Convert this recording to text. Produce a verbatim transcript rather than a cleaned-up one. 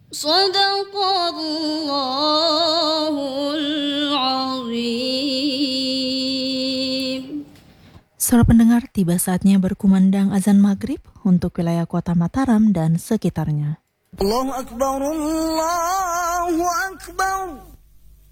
Shadaqallahul azim. Saudara pendengar, tiba saatnya berkumandang azan maghrib untuk wilayah kota Mataram dan sekitarnya. Allahu Akbar, Allahu Akbar.